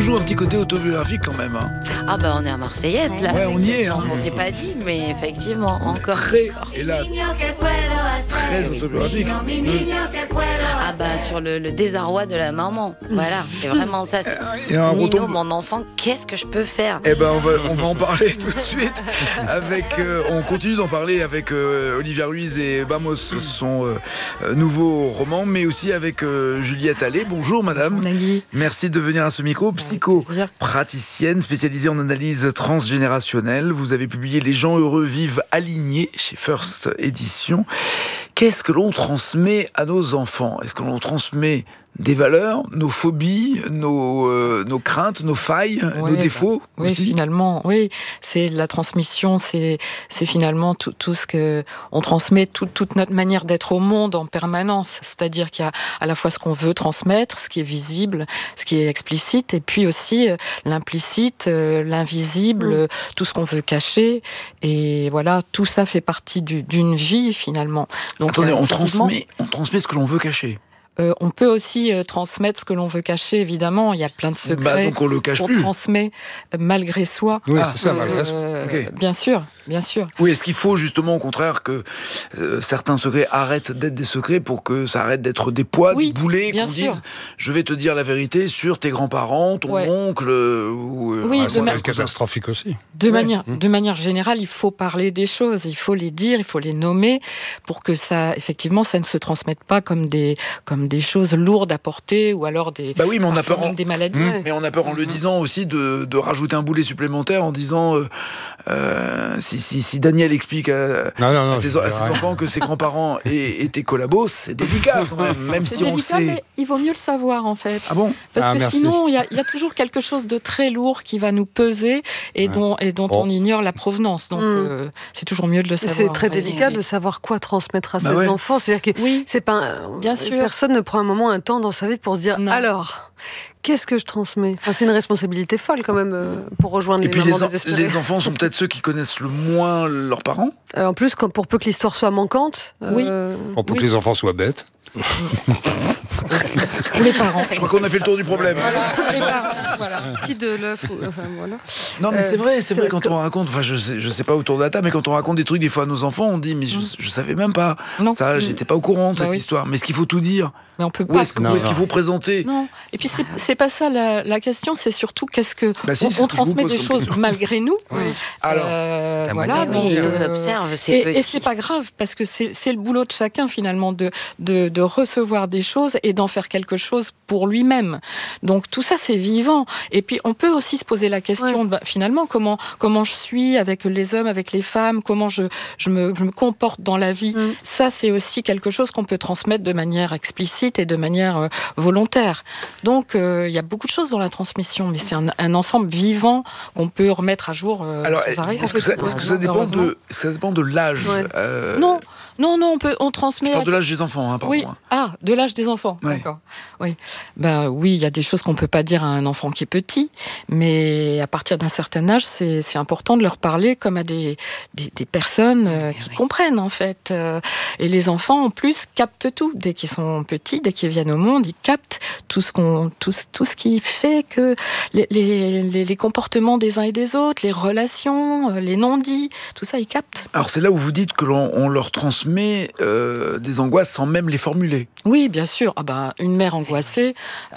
toujours un petit côté autobiographique quand même. Hein. Ah bah on est à Marseillaise là. Ouais, on y est. Hein. On s'est pas dit, mais effectivement, encore. Très, et là, très autobiographique. Ah bah sur le désarroi de la maman. Voilà, c'est vraiment ça. Et alors, Nino, mon enfant, qu'est-ce que je peux faire? Eh ben on va en parler tout de suite. On continue d'en parler avec Olivia Ruiz et Bamos, son nouveau roman, mais aussi avec Juliette Allais. Bonjour madame. Bonjour, Nagui. Merci de venir à ce micro. Psycho-praticienne spécialisée en analyse transgénérationnelle. Vous avez publié Les gens heureux vivent alignés chez First Édition. Qu'est-ce que l'on transmet à nos enfants? Est-ce que l'on transmet des valeurs, nos phobies, nos craintes, nos failles, nos défauts oui, aussi. Finalement, oui, c'est la transmission, c'est finalement tout ce que on transmet, toute notre manière d'être au monde en permanence. C'est-à-dire qu'il y a à la fois ce qu'on veut transmettre, ce qui est visible, ce qui est explicite, et puis aussi l'implicite, l'invisible, tout ce qu'on veut cacher. Et voilà, tout ça fait partie d'une vie finalement. Donc, attendez, on transmet ce que l'on veut cacher. On peut aussi transmettre ce que l'on veut cacher, évidemment. Il y a plein de secrets donc on le cache qu'on plus. transmet malgré soi. Oui, c'est ça, malgré soi. Okay. Bien sûr. Oui, est-ce qu'il faut justement, au contraire, que certains secrets arrêtent d'être des secrets pour que ça arrête d'être des poids, des boulets, qu'on dise « je vais te dire la vérité sur tes grands-parents, ton oncle » c'est catastrophique aussi. De manière générale, il faut parler des choses, il faut les dire, il faut les nommer pour que ça, effectivement, ça ne se transmette pas comme des choses lourdes à porter ou alors des maladies. Mais on a peur en le disant aussi de rajouter un boulet supplémentaire en disant si Daniel explique à ses enfants que ses grands-parents étaient collabos, c'est délicat quand même si on sait. Mais il vaut mieux le savoir en fait. Ah bon? Parce que merci. sinon, il y a toujours quelque chose de très lourd qui va nous peser et dont on ignore la provenance. Donc c'est toujours mieux de le savoir. C'est très délicat de savoir quoi transmettre à ses enfants. C'est-à-dire que c'est pas bien sûr. Personne ne prend un temps dans sa vie pour se dire alors. Qu'est-ce que je transmets? C'est une responsabilité folle quand même pour rejoindre les mamans désespérées. Les enfants sont peut-être ceux qui connaissent le moins leurs parents. En plus, pour peu que l'histoire soit manquante. Pour peu que les enfants soient bêtes. Les parents. Je crois qu'on a fait le tour du problème. Les parents, voilà. Qui de l'œuf voilà. Non mais c'est vrai quand on raconte, je sais pas autour de la table, mais quand on raconte des trucs des fois à nos enfants, on dit mais je savais même pas. Ça, j'étais pas au courant de cette histoire. Mais est-ce qu'il faut tout dire? Mais on peut pas. Où est-ce qu'il faut présenter? Non. Et puis c'est pas ça la question, c'est surtout qu'est-ce que on transmet des choses malgré nous. Alors, voilà. Donc, ils nous observent, et c'est pas grave parce que c'est le boulot de chacun finalement de recevoir des choses et d'en faire quelque chose pour lui-même. Donc tout ça c'est vivant. Et puis on peut aussi se poser la question finalement comment je suis avec les hommes, avec les femmes, comment je me comporte dans la vie. Ça c'est aussi quelque chose qu'on peut transmettre de manière explicite et de manière volontaire. Donc il y a beaucoup de choses dans la transmission, mais c'est un ensemble vivant qu'on peut remettre à jour sans arrêt. Est-ce que ça dépend de l'âge? Non, on transmet. Je parle de l'âge des enfants, pardon. Oui. De l'âge des enfants. Ouais. D'accord. Oui. Oui, il y a des choses qu'on peut pas dire à un enfant qui est petit, mais à partir d'un certain âge, c'est important de leur parler comme à des personnes qui comprennent en fait. Et les enfants en plus captent tout dès qu'ils sont petits, dès qu'ils viennent au monde, ils captent tout ce qui fait que les comportements des uns et des autres, les relations, les non-dits, tout ça ils captent. Alors c'est là où vous dites que l'on leur transmet des angoisses sans même les formuler. Oui, bien sûr. Une mère angoissée,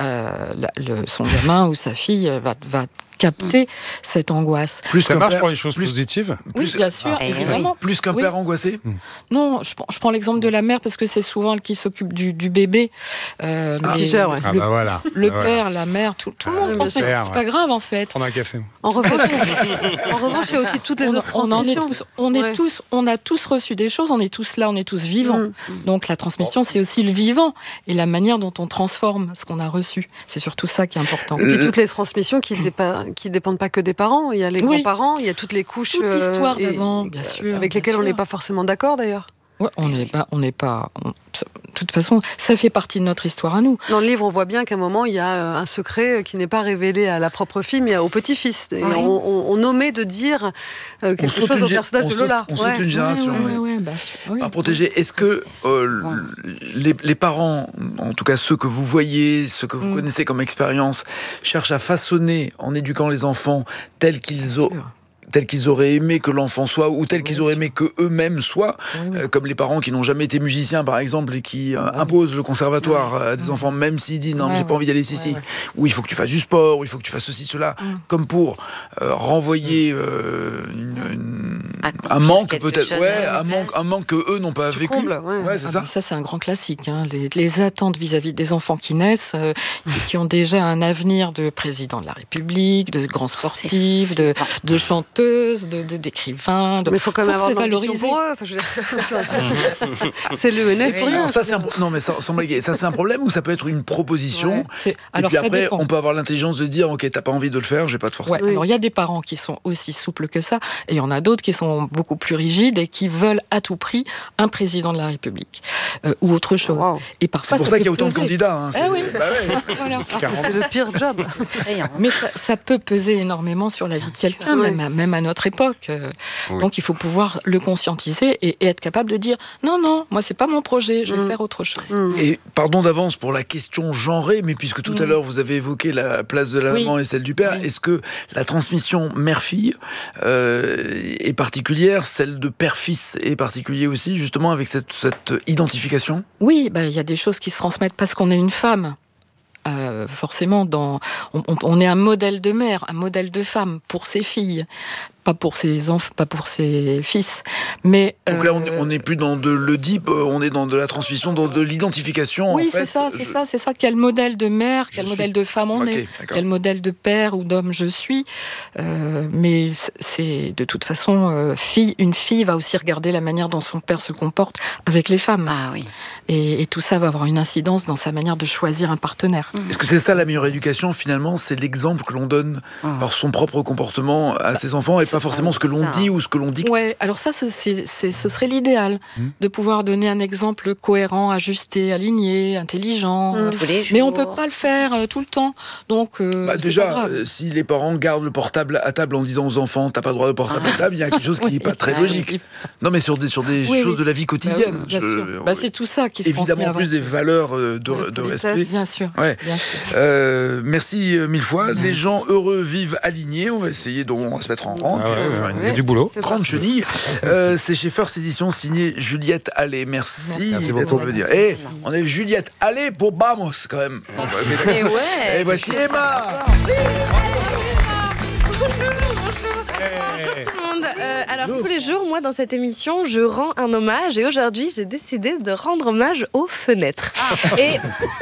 son gamin ou sa fille va capter cette angoisse. Ça marche pour les choses positives? Oui, bien sûr, évidemment. Plus qu'un père angoissé? Non, je prends l'exemple de la mère parce que c'est souvent elle qui s'occupe du bébé. Qui gère, voilà. Le père, la mère, tout le monde transmet. C'est pas grave en fait. Prendre un café. En revanche, il y a aussi toutes les autres transmissions. On a tous reçu des choses, on est tous là, on est tous vivants. Donc la transmission, c'est aussi le vivant et la manière dont on transforme ce qu'on a reçu. C'est surtout ça qui est important. Et puis toutes les transmissions qui dépendent pas que des parents. Il y a les grands-parents, il y a toutes les couches. Toute l'histoire d'avant, bien sûr. Avec lesquelles on n'est pas forcément d'accord d'ailleurs. Ouais, on n'est pas. toute façon, ça fait partie de notre histoire à nous. Dans le livre, on voit bien qu'à un moment, il y a un secret qui n'est pas révélé à la propre fille, mais au petit-fils. Et on omet de dire quelque chose au personnage de Lola. On saute une génération. À protéger. Est-ce que les parents, en tout cas ceux que vous voyez, ceux que vous connaissez comme expérience, cherchent à façonner, en éduquant les enfants, tels qu'ils auraient aimé que l'enfant soit, ou tels qu'ils auraient aimé que eux-mêmes soient, comme les parents qui n'ont jamais été musiciens par exemple et qui imposent le conservatoire à des enfants, même s'ils disent non, mais j'ai pas envie d'aller ici, ou il faut que tu fasses du sport, ou il faut que tu fasses ceci, cela, comme pour renvoyer un manque peut-être, un manque que eux n'ont pas vécu. Ça c'est un grand classique, hein. Les attentes vis-à-vis des enfants qui naissent, qui ont déjà un avenir de président de la République, de grands sportifs, de chanteuses, d'écrivains. Mais il faut quand même avoir valoriser pour eux. C'est l'ENS pour rien. Non, mais sans blaguer, ça c'est un problème ou ça peut être une proposition. Et puis après, on peut avoir l'intelligence de dire ok, t'as pas envie de le faire, je vais pas te forcer. Alors il y a des parents qui sont aussi souples que ça, et il y en a d'autres qui sont beaucoup plus rigides et qui veulent à tout prix un président de la République ou autre chose. Et parfois, c'est pour ça qu'il y a autant de candidats. C'est le pire job. Mais ça peut peser énormément sur la vie de quelqu'un, même à notre époque. Donc il faut pouvoir le conscientiser et être capable de dire non, moi c'est pas mon projet, je vais faire autre chose. Et pardon d'avance pour la question genrée, mais puisque tout à l'heure vous avez évoqué la place de la maman et celle du père, est-ce que la transmission mère-fille est particulière, celle de père-fils est particulière aussi, justement avec cette identification? Oui, il y a des choses qui se transmettent parce qu'on est une femme. Forcément, on est un modèle de mère, un modèle de femme pour ses filles, pas pour ses enfants, pas pour ses fils. Mais donc là, on n'est plus dans de l'Oedipe, on est dans de la transmission, dans de l'identification. Oui, c'est ça. Quel modèle de mère, quel modèle de femme on est, quel modèle de père ou d'homme je suis. Mais c'est de toute façon, une fille va aussi regarder la manière dont son père se comporte avec les femmes. Et tout ça va avoir une incidence dans sa manière de choisir un partenaire. Est-ce que c'est ça la meilleure éducation finalement? C'est l'exemple que l'on donne par son propre comportement à ses enfants et pas forcément ce que l'on dit ou ce que l'on dicte. Alors ça, ce serait l'idéal, de pouvoir donner un exemple cohérent, ajusté, aligné, intelligent. Mais on peut pas le faire tout le temps. Donc déjà, si les parents gardent le portable à table en disant aux enfants t'as pas le droit de portable à table, il y a quelque chose qui n'est pas très logique. Non, mais sur des choses de la vie quotidienne. C'est tout ça qui se transmet. Évidemment, plus des valeurs de respect. Bien sûr. Merci mille fois. Les gens heureux vivent alignés. On va essayer on va se mettre en rang. Il y a du boulot. 30 chenilles. C'est chez First Edition, signé Juliette Allais. Merci d'être venu. Et on est Juliette Allais pour Bamos quand même. Et voici Emma. Bonjour tout le monde. Alors tous les jours, moi dans cette émission, je rends un hommage et aujourd'hui, j'ai décidé de rendre hommage aux fenêtres. Et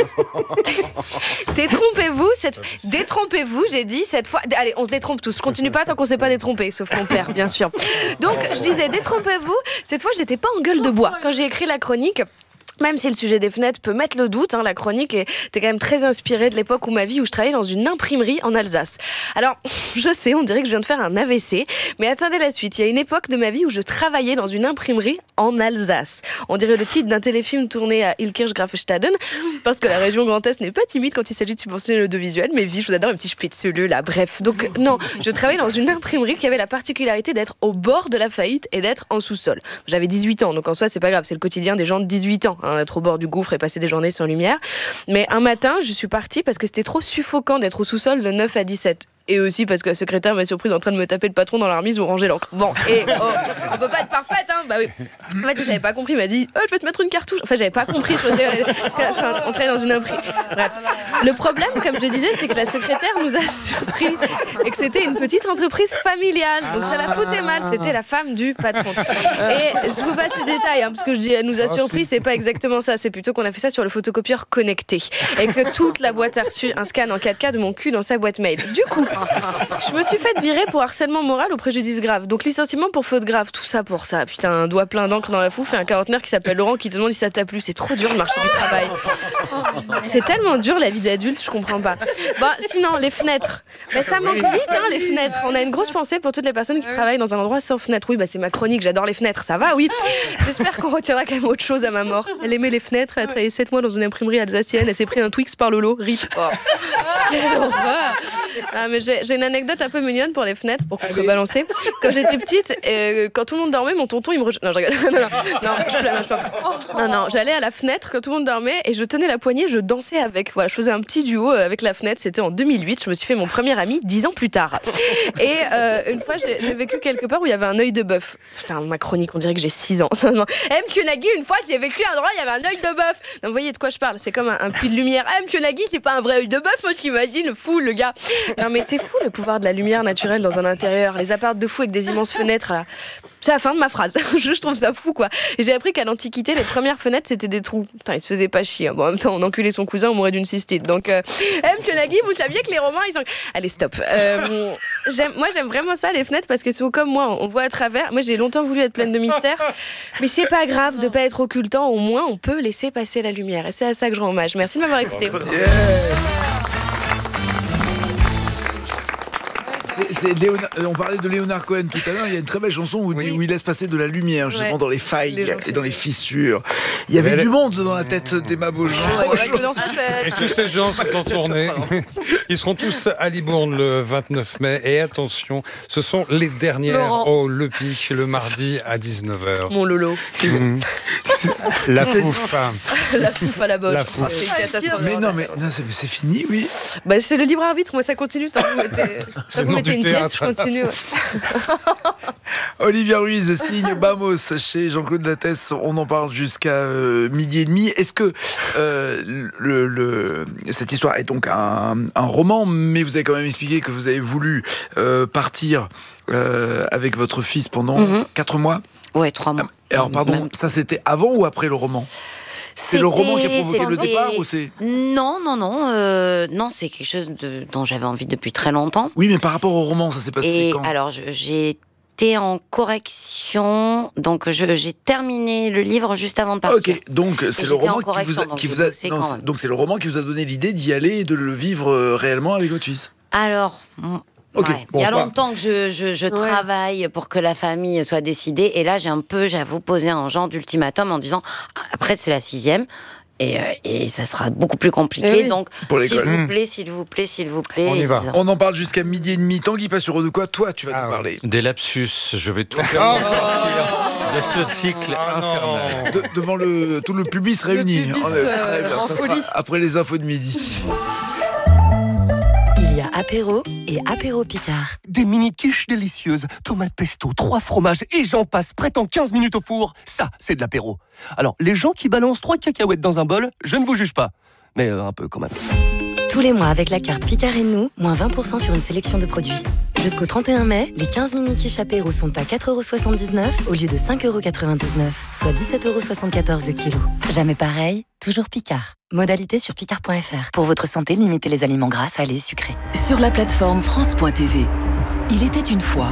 détrompez-vous, j'ai dit cette fois. Allez, on se détrompe tous. Je continue pas tant qu'on s'est pas détrompé, sauf mon père, bien sûr. Donc je disais détrompez-vous. Cette fois, j'étais pas en gueule de bois quand j'ai écrit la chronique. Même si le sujet des fenêtres peut mettre le doute, la chronique était quand même très inspirée de l'époque où je travaillais dans une imprimerie en Alsace. Alors, je sais, on dirait que je viens de faire un AVC, mais attendez la suite. Il y a une époque de ma vie où je travaillais dans une imprimerie en Alsace. On dirait le titre d'un téléfilm tourné à Ilkirch-Grafenstaden, parce que la région Grand Est n'est pas timide quand il s'agit de subventionner l'audiovisuel, mais je vous adore un petit spätzle là, bref. Donc non, je travaillais dans une imprimerie qui avait la particularité d'être au bord de la faillite et d'être en sous-sol. J'avais 18 ans, donc en soi c'est pas grave, c'est le quotidien des gens de 18 ans. Être au bord du gouffre et passer des journées sans lumière. Mais un matin, je suis partie parce que c'était trop suffocant d'être au sous-sol de 9 à 17. Et aussi parce que la secrétaire m'a surprise en train de me taper le patron dans la remise ou ranger l'encre. Bon, on peut pas être parfaite, hein. Bah oui. En fait, j'avais pas compris. Il m'a dit, je vais te mettre une cartouche. Enfin, j'avais pas compris. Je faisais, on travaillait dans une imprimerie. Bref. Le problème, comme je disais, c'est que la secrétaire nous a surpris et que c'était une petite entreprise familiale. Donc ça la foutait mal. C'était la femme du patron. Et je vous passe les détails, parce que je dis, elle nous a surpris. C'est pas exactement ça. C'est plutôt qu'on a fait ça sur le photocopieur connecté et que toute la boîte a reçu un scan en 4K de mon cul dans sa boîte mail. Du coup, Je me suis fait virer pour harcèlement moral ou préjudice grave. Donc licenciement pour faute grave, tout ça pour ça. Putain, un doigt plein d'encre dans la fouffe et un quarantenaire qui s'appelle Laurent qui te demande si ça t'a plu. C'est trop dur le marché du travail. C'est tellement dur la vie d'adulte, je comprends pas. Bon, sinon, les fenêtres. Ça manque vite, les fenêtres. On a une grosse pensée pour toutes les personnes qui travaillent dans un endroit sans fenêtre. Oui, c'est ma chronique, j'adore les fenêtres, ça va, oui. J'espère qu'on retiendra quand même autre chose à ma mort. Elle aimait les fenêtres, elle a travaillé 7 mois dans une imprimerie alsacienne, elle s'est pris un Twix par Lolo, rip. Oh. Quelle horreur. Mais j'ai une anecdote un peu mignonne pour les fenêtres, pour contrebalancer. Quand j'étais petite, quand tout le monde dormait, mon tonton, il me rejoignait. Non, je rigole. Non, j'allais à la fenêtre quand tout le monde dormait et je tenais la poignée, je dansais avec. Voilà, je faisais un petit duo avec la fenêtre, c'était en 2008. Je me suis fait mon premier ami 10 ans plus tard. Et une fois, j'ai vécu quelque part où il y avait un œil de bœuf. Putain, ma chronique, on dirait que j'ai 6 ans. Monsieur Nagui, une fois, j'ai vécu un endroit, il y avait un œil de bœuf. Donc, vous voyez de quoi je parle, c'est comme un puits de lumière. Monsieur Nagui, c'est pas un vrai œil de bœuf, t'imagines, fou le gars. Non, mais c'est fou le pouvoir de la lumière naturelle dans un intérieur. Les apparts de fou avec des immenses fenêtres, là. C'est la fin de ma phrase. Je trouve ça fou, quoi. Et j'ai appris qu'à l'Antiquité, les premières fenêtres, c'était des trous. Putain, ils se faisaient pas chier. Bon, en même temps, on enculait son cousin, on mourait d'une cystite. Donc, monsieur Nagui, vous saviez que les Romains, ils ont... Allez, stop. J'aime vraiment ça, les fenêtres, parce qu'elles sont comme moi, on voit à travers. Moi, j'ai longtemps voulu être pleine de mystères, mais c'est pas grave de pas être occultant. Au moins, on peut laisser passer la lumière. Et c'est à ça que je rends hommage. Merci de m'avoir écouté. On parlait de Léonard Cohen tout à l'heure. Il y a une très belle chanson où il laisse passer de la lumière, justement, dans les failles et dans les fissures. Il y avait du monde dans la tête d'Emma Beaujean. Et tous ces gens sont en tournée. Ils seront tous à Libourne le 29 mai. Et attention, ce sont les dernières au Le Pic, le mardi à 19h. Mon Lolo. La fouffe. La fouffe à la boche. C'est une catastrophe. Mais non, c'est fini, oui. C'est le libre arbitre. Moi, ça continue tant que vous mettez une pièce, je continue. Olivia Ruiz signe Bamos chez Jean-Claude Lattès. On en parle jusqu'à 12h30. Est-ce que cette histoire est donc un roman, mais vous avez quand même expliqué que vous avez voulu partir avec votre fils pendant 4 mois? Ouais, 3 mois. Alors, pardon, ça c'était avant ou après le roman? C'est le roman qui a provoqué le départ ou c'est... Non, c'est quelque chose dont j'avais envie depuis très longtemps. Oui, mais par rapport au roman, ça s'est passé quand? Alors, j'ai été en correction, donc j'ai terminé le livre juste avant de partir. Ok, donc c'est le roman donc c'est le roman qui vous a donné l'idée d'y aller et de le vivre réellement avec votre fils. Alors... Okay, il y a longtemps que je travaille pour que la famille soit décidée. Et là, j'avoue, posé un genre d'ultimatum en disant après, c'est la 6e. Et ça sera beaucoup plus compliqué. Donc, s'il vous plaît. On y va. On en parle jusqu'à 12h30. Tanguy Passero, de quoi toi tu vas nous parler? Des lapsus. Je vais tout faire sortir de ce cycle infernal. Devant tout le public réuni. Très bien. Ça sera après les infos de midi. Il y a apéro et apéro Picard. Des mini-quiches délicieuses, tomates pesto, 3 fromages et j'en passe, prêt en 15 minutes au four. Ça, c'est de l'apéro. Alors, les gens qui balancent 3 cacahuètes dans un bol, je ne vous juge pas. Mais un peu quand même. Tous les mois avec la carte Picard et nous, moins 20% sur une sélection de produits. Jusqu'au 31 mai, les 15 mini-quiches apéro sont à 4,79€ au lieu de 5,99€, soit 17,74€ le kilo. Jamais pareil, toujours Picard. Modalité sur picard.fr. Pour votre santé, limitez les aliments gras, salés, sucrés. Sur la plateforme France.tv, il était une fois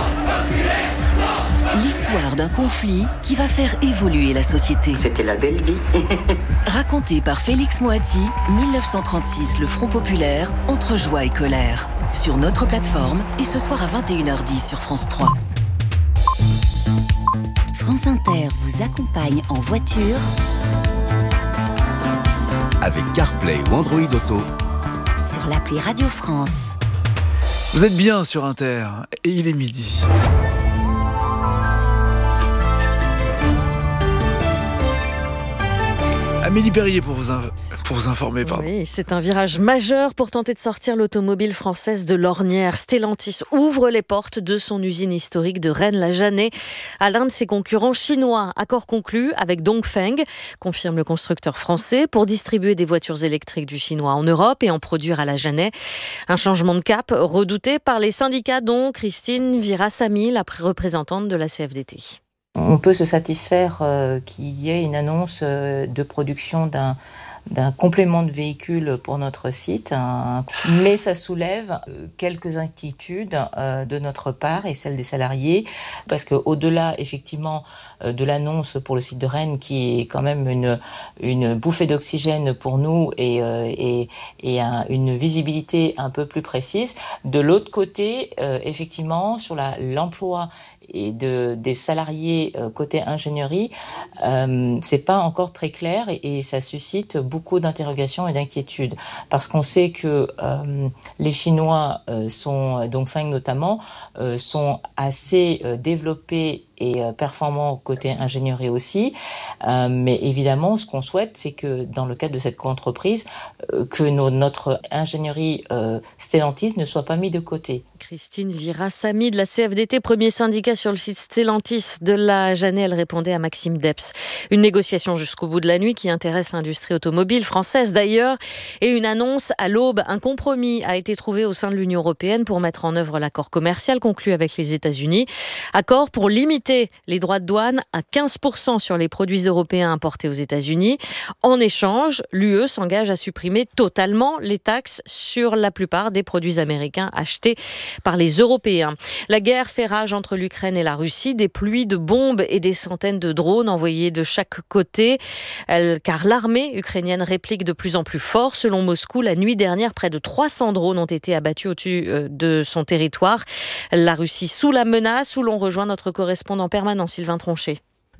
l'histoire d'un conflit qui va faire évoluer la société. C'était la belle vie. Raconté par Félix Moati, 1936, le Front populaire, entre joie et colère. Sur notre plateforme et ce soir à 21h10 sur France 3. France Inter vous accompagne en voiture avec CarPlay ou Android Auto sur l'appli Radio France. Vous êtes bien sur Inter et il est midi. Amélie Perrier pour vous informer. Oui, c'est un virage majeur pour tenter de sortir l'automobile française de l'ornière. Stellantis ouvre les portes de son usine historique de Rennes-la-Jeannet à l'un de ses concurrents chinois. Accord conclu avec Dongfeng, confirme le constructeur français, pour distribuer des voitures électriques du chinois en Europe et en produire à la Jeannet. Un changement de cap redouté par les syndicats, dont Christine Virasamy, la représentante de la CFDT. On peut se satisfaire qu'il y ait une annonce de production d'un d'un complément de véhicule pour notre site, mais ça soulève quelques inquiétudes de notre part et celles des salariés, parce que au-delà effectivement de l'annonce pour le site de Rennes, qui est quand même une bouffée d'oxygène pour nous et une visibilité un peu plus précise, de l'autre côté, effectivement, sur l'emploi et des salariés côté ingénierie, c'est pas encore très clair et ça suscite beaucoup d'interrogations et d'inquiétudes, parce qu'on sait que les Chinois donc Feng notamment, sont assez développés et performants côté ingénierie aussi, mais évidemment ce qu'on souhaite, c'est que dans le cadre de cette entreprise, que notre ingénierie Stellantis ne soit pas mis de côté. Christine Vira-Samy de la CFDT, premier syndicat sur le site Stellantis de la Jeannet, elle répondait à Maxime Depps. Une négociation jusqu'au bout de la nuit qui intéresse l'industrie automobile française d'ailleurs, et une annonce à l'aube. Un compromis a été trouvé au sein de l'Union européenne pour mettre en œuvre l'accord commercial conclu avec les États-Unis. Accord pour limiter les droits de douane à 15% sur les produits européens importés aux États-Unis. En échange, l'UE s'engage à supprimer totalement les taxes sur la plupart des produits américains achetés par les Européens. La guerre fait rage entre l'Ukraine et la Russie, des pluies de bombes et des centaines de drones envoyés de chaque côté, car l'armée ukrainienne réplique de plus en plus fort. Selon Moscou, la nuit dernière, près de 300 drones ont été abattus au-dessus de son territoire. La Russie sous la menace, où l'on rejoint notre correspondant permanent Sylvain Tronchet.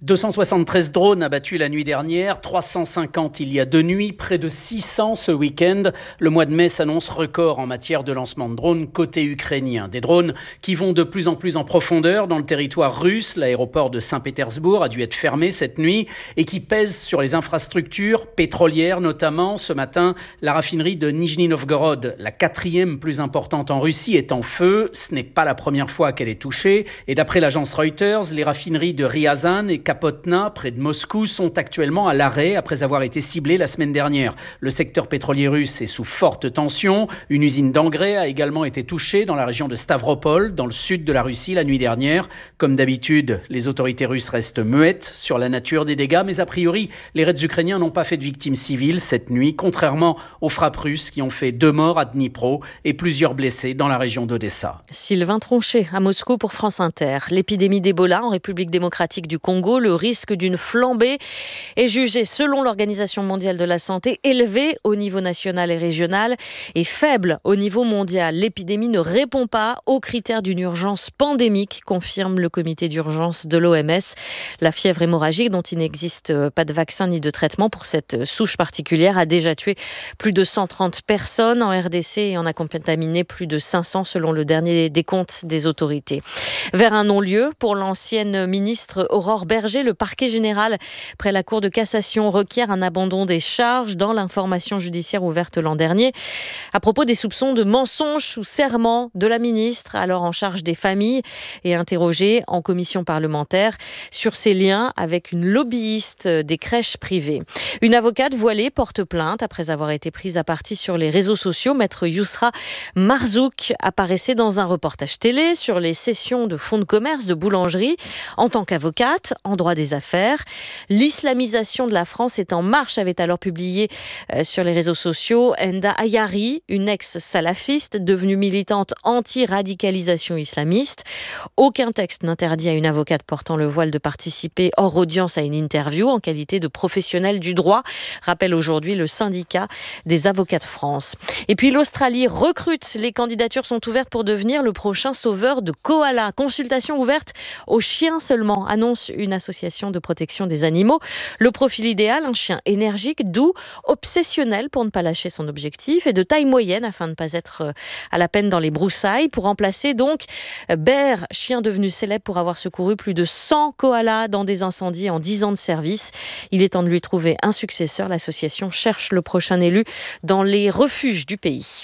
273 drones abattus la nuit dernière, 350 il y a 2 nuits, près de 600 ce week-end. Le mois de mai s'annonce record en matière de lancement de drones côté ukrainien. Des drones qui vont de plus en plus en profondeur dans le territoire russe. L'aéroport de Saint-Pétersbourg a dû être fermé cette nuit et qui pèsent sur les infrastructures pétrolières notamment. Ce matin, la raffinerie de Nijni Novgorod, la 4e plus importante en Russie, est en feu. Ce n'est pas la première fois qu'elle est touchée. Et d'après l'agence Reuters, les raffineries de Ryazan et Kapotna, près de Moscou, sont actuellement à l'arrêt après avoir été ciblées la semaine dernière. Le secteur pétrolier russe est sous forte tension. Une usine d'engrais a également été touchée dans la région de Stavropol, dans le sud de la Russie, la nuit dernière. Comme d'habitude, les autorités russes restent muettes sur la nature des dégâts, mais a priori, les raids ukrainiens n'ont pas fait de victimes civiles cette nuit, contrairement aux frappes russes qui ont fait 2 morts à Dnipro et plusieurs blessés dans la région d'Odessa. Sylvain Tronchet à Moscou pour France Inter. L'épidémie d'Ebola en République démocratique du Congo, le risque d'une flambée est jugé, selon l'Organisation mondiale de la santé, élevé au niveau national et régional et faible au niveau mondial. L'épidémie ne répond pas aux critères d'une urgence pandémique, confirme le comité d'urgence de l'OMS. La fièvre hémorragique, dont il n'existe pas de vaccin ni de traitement pour cette souche particulière, a déjà tué plus de 130 personnes en RDC et en a contaminé plus de 500 selon le dernier décompte des autorités. Vers un non-lieu pour l'ancienne ministre Aurore Berger, le parquet général près la Cour de cassation requiert un abandon des charges dans l'information judiciaire ouverte l'an dernier à propos des soupçons de mensonges sous serment de la ministre, alors en charge des familles et interrogée en commission parlementaire sur ses liens avec une lobbyiste des crèches privées. Une avocate voilée porte plainte après avoir été prise à partie sur les réseaux sociaux. Maître Yousra Marzouk apparaissait dans un reportage télé sur les cessions de fonds de commerce de boulangerie en tant qu'avocate en droit des affaires. L'islamisation de la France est en marche, avait alors publié sur les réseaux sociaux Enda Ayari, une ex-salafiste devenue militante anti-radicalisation islamiste. Aucun texte n'interdit à une avocate portant le voile de participer hors audience à une interview en qualité de professionnelle du droit, rappelle aujourd'hui le syndicat des avocats de France. Et puis l'Australie recrute. Les candidatures sont ouvertes pour devenir le prochain sauveur de koalas. Consultation ouverte aux chiens seulement, annonce une association de protection des animaux. Le profil idéal, un chien énergique, doux, obsessionnel pour ne pas lâcher son objectif et de taille moyenne afin de ne pas être à la peine dans les broussailles, pour remplacer donc Bear, chien devenu célèbre pour avoir secouru plus de 100 koalas dans des incendies en 10 ans de service. Il est temps de lui trouver un successeur. L'association cherche le prochain élu dans les refuges du pays.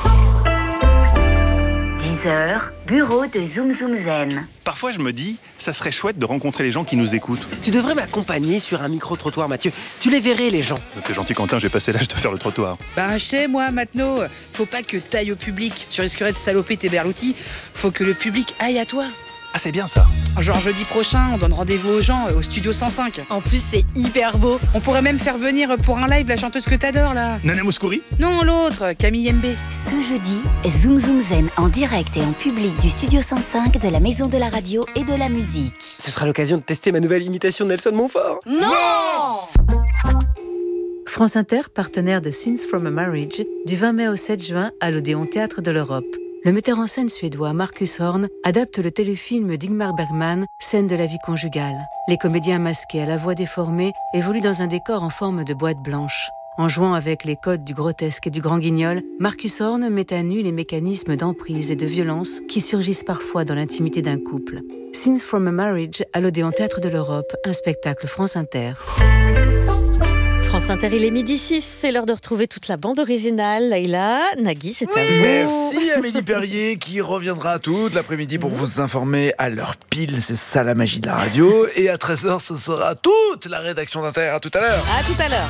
10h, bureau de Zoom Zoom Zen. Parfois, je me dis, ça serait chouette de rencontrer les gens qui nous écoutent. Tu devrais m'accompagner sur un micro-trottoir, Mathieu. Tu les verrais, les gens. T'es gentil, Quentin, j'ai passé l'âge de faire le trottoir. Bah, je sais, moi, Matno, faut pas que t'ailles au public. Tu risquerais de saloper tes berloutis. Faut que le public aille à toi. Ah, c'est bien ça. Genre jeudi prochain, on donne rendez-vous aux gens au studio 105. En plus, c'est hyper beau. On pourrait même faire venir pour un live la chanteuse que t'adores là. Nana Mouskouri? Non, l'autre, Camille Mb. Ce jeudi, Zoom Zoom Zen en direct et en public du studio 105 de la Maison de la Radio et de la Musique. Ce sera l'occasion de tester ma nouvelle imitation de Nelson Montfort. Non. France Inter, partenaire de Scenes from a Marriage, du 20 mai au 7 juin à l'Odéon Théâtre de l'Europe. Le metteur en scène suédois Marcus Horn adapte le téléfilm d'Ingmar Bergman, Scène de la vie conjugale. Les comédiens masqués à la voix déformée évoluent dans un décor en forme de boîte blanche. En jouant avec les codes du grotesque et du grand guignol, Marcus Horn met à nu les mécanismes d'emprise et de violence qui surgissent parfois dans l'intimité d'un couple. Scenes from a Marriage à l'Odéon Théâtre de l'Europe, un spectacle France Inter. France Inter, il est 12h06, c'est l'heure de retrouver toute la bande originale. Leïla, Nagui, c'est à vous. Merci Amélie Perrier qui reviendra toute l'après-midi pour vous informer à l'heure pile, c'est ça la magie de la radio. Et à 13h, ce sera toute la rédaction d'Inter. À tout à l'heure. À tout à l'heure.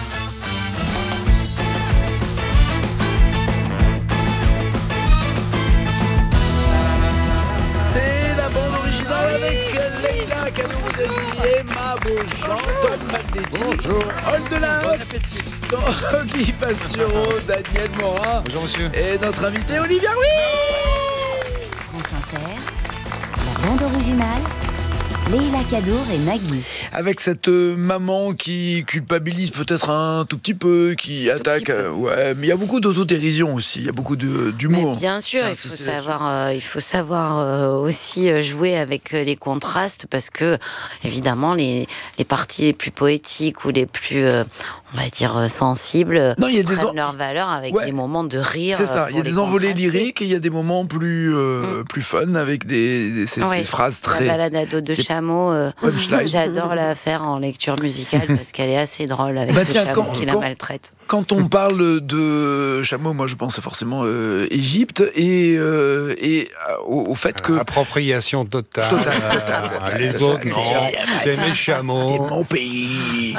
C'est la bande originale avec Leïla Kaddour, Emma Beaujean, Tom Maldetti, bonjour, Oldelin, bon appétit, Guy Pasturo, Daniel Morin, bonjour monsieur, et notre invité Olivia Louis. France Inter, la bande originale, Leïla Kaddour et Nagui. Avec cette maman qui culpabilise peut-être un tout petit peu, qui attaque, ouais, mais il y a beaucoup d'autodérision aussi, il y a beaucoup d'humour. Mais bien sûr, il faut savoir aussi jouer avec les contrastes parce que, évidemment, les parties les plus poétiques ou les plus, on va dire, sensibles prennent leur valeur avec des moments de rire. C'est ça, il y a des envolées lyriques et il y a des moments plus fun avec ces phrases très... La balade à dos de chameau, j'adore la faire en lecture musicale parce qu'elle est assez drôle avec ce chameau qui la maltraite. Quand on parle de chameau, moi je pense forcément Égypte et au fait que... Appropriation totale. Les autres, non, c'est mes chameaux. C'est mon pays.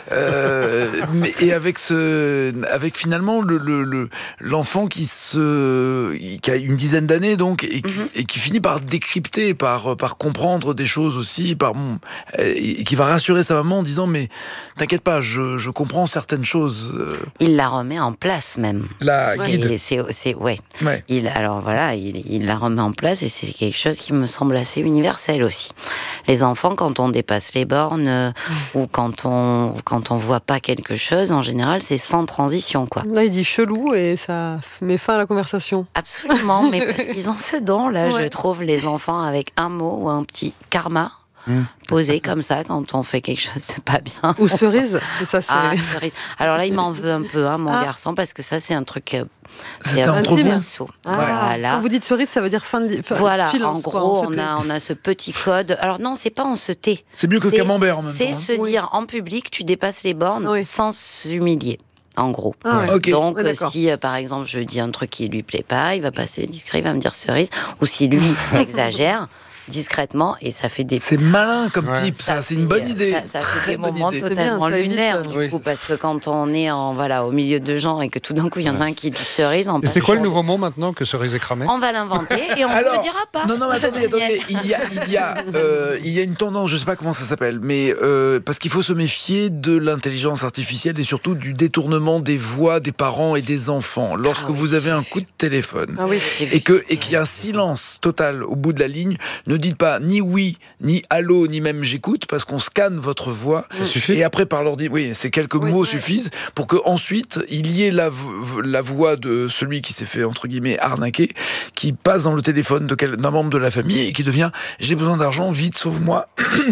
Et avec finalement l'enfant qui a une dizaine d'années donc et qui finit par décrypter, par comprendre des choses aussi, et qui va rassurer sa maman en disant mais t'inquiète pas, je comprends certaines choses. Il la remet en place même. La guide. Il la remet en place et c'est quelque chose qui me semble assez universel aussi. Les enfants, quand on dépasse les bornes ou quand on voit pas quelque chose, en général, c'est sans transition, quoi. Là, il dit chelou et ça met fin à la conversation. Absolument, mais parce qu'ils ont ce don, là, je trouve, les enfants, avec un mot ou un petit karma. Posé comme ça quand on fait quelque chose de pas bien. Ou cerise. Ça, cerise. Alors là, il m'en veut un peu, mon garçon, parce que ça, c'est un truc. C'est un trop perso. Voilà. Quand vous dites cerise, ça veut dire fin de voilà, silence. En gros, on a ce petit code. Alors non, c'est pas on se tait. C'est mieux que camembert en même temps. C'est se dire en public, tu dépasses les bornes sans s'humilier. En gros. Donc, si par exemple je dis un truc qui lui plaît pas, il va passer discret, il va me dire cerise. Ou si lui exagère discrètement, et ça fait des... C'est malin comme type, ça c'est une bonne idée. Ça fait des moments totalement lunaires, du coup, parce que quand on est au milieu de gens et que tout d'un coup il y en a un qui dit cerise... Et c'est quoi le nouveau mot maintenant que cerise est cramé ? On va l'inventer et on ne le dira pas. Non, attendez, il y a une tendance, je ne sais pas comment ça s'appelle, mais parce qu'il faut se méfier de l'intelligence artificielle et surtout du détournement des voix des parents et des enfants. Lorsque vous avez un coup de téléphone et qu'il y a un silence total au bout de la ligne, ne dites pas ni oui, ni allô, ni même j'écoute, parce qu'on scanne votre voix. Ça suffit. Et après, par l'ordi, ces quelques mots suffisent pour qu'ensuite, il y ait la voix de celui qui s'est fait, entre guillemets, arnaquer, qui passe dans le téléphone d'un membre de la famille et qui devient « j'ai besoin d'argent, vite, sauve-moi ».